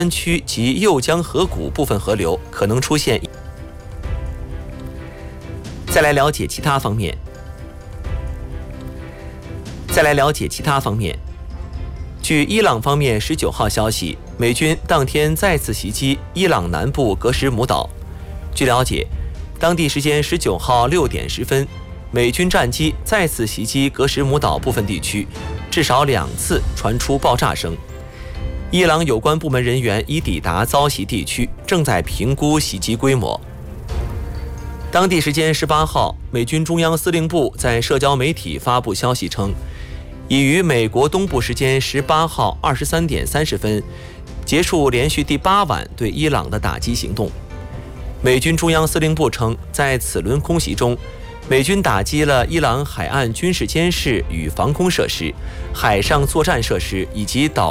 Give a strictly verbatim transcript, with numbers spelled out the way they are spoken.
山区及右江河谷部分河流可能出现。再来了解其他方面。再来了解其他方面。据伊朗方面十九号消息，美军当天再次袭击伊朗南部格什姆岛。据了解，当地时间十九号六点十分，美军战机再次袭击格什姆岛部分地区，至少两次传出爆炸声。伊朗有关部门人员已抵达遭袭地区，正在评估袭击规模。当地时间十八号，美军中央司令部在社交媒体发布消息称，已于美国东部时间十八号二十三点三十分结束连续第八晚对伊朗的打击行动。美军中央司令部称，在此轮空袭中，美军打击了伊朗海岸军事监视与防空设施、海上作战设施以及导